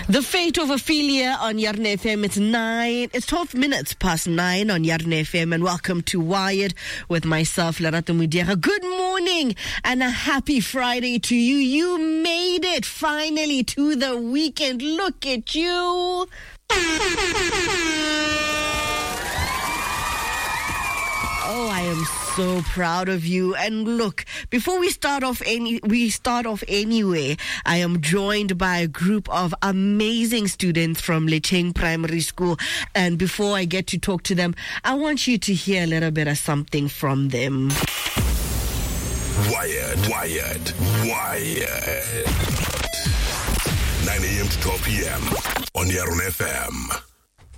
The fate of Ophelia on Yarn FM. It's 12 minutes past 9 on Yarn FM, and welcome to Wired with myself, Lerato Mudiera. Good morning and a happy Friday to you. You made it finally to the weekend. Look at you. Oh, I am so proud of you. And look, before we start off anyway, I am joined by a group of amazing students from Lecheng Primary School. And before I get to talk to them, I want you to hear a little bit of something from them. Wired. 9 a.m. to 12 p.m. on Yarn FM.